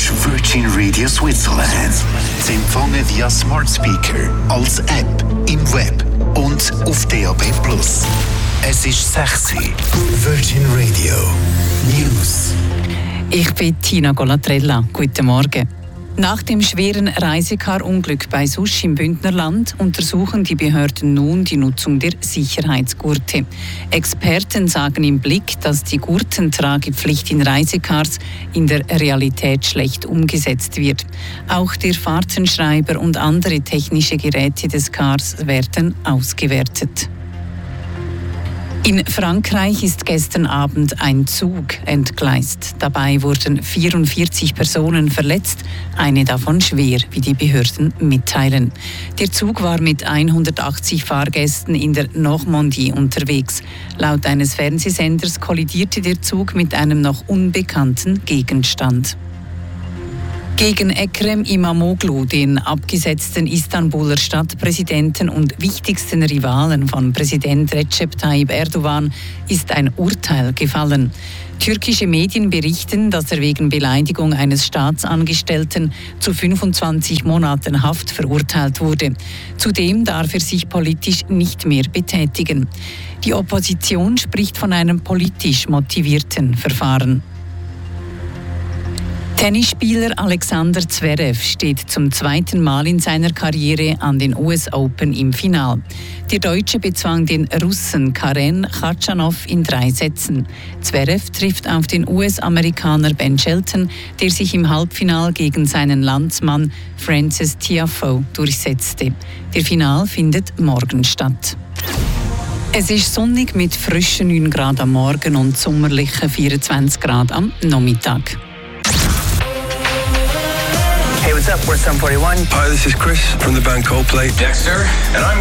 ist Virgin Radio Switzerland. Zu empfangen via Smart Speaker, als App, im Web und auf DAB+. Es ist 6 Uhr. Virgin Radio News. Ich bin Tina Golatrella. Guten Morgen. Nach dem schweren Reisecar-Unglück bei Susch im Bündnerland untersuchen die Behörden nun die Nutzung der Sicherheitsgurte. Experten sagen im Blick, dass die Gurtentragepflicht in Reisecars in der Realität schlecht umgesetzt wird. Auch der Fahrtenschreiber und andere technische Geräte des Cars werden ausgewertet. In Frankreich ist gestern Abend ein Zug entgleist. Dabei wurden 44 Personen verletzt, eine davon schwer, wie die Behörden mitteilen. Der Zug war mit 180 Fahrgästen in der Normandie unterwegs. Laut eines Fernsehsenders kollidierte der Zug mit einem noch unbekannten Gegenstand. Gegen Ekrem İmamoğlu, den abgesetzten Istanbuler Stadtpräsidenten und wichtigsten Rivalen von Präsident Recep Tayyip Erdogan, ist ein Urteil gefallen. Türkische Medien berichten, dass er wegen Beleidigung eines Staatsangestellten zu 25 Monaten Haft verurteilt wurde. Zudem darf er sich politisch nicht mehr betätigen. Die Opposition spricht von einem politisch motivierten Verfahren. Tennisspieler Alexander Zverev steht zum zweiten Mal in seiner Karriere an den US Open im Finale. Der Deutsche bezwang den Russen Karen Khachanov in 3 Sätzen. Zverev trifft auf den US-Amerikaner Ben Shelton, der sich im Halbfinale gegen seinen Landsmann Frances Tiafoe durchsetzte. Der Finale findet morgen statt. Es ist sonnig mit frischen 9 Grad am Morgen und sommerlichen 24 Grad am Nachmittag. Hey, what's up? We're Sum 41. Hi, this is Chris from the band Coldplay. Dexter, and I'm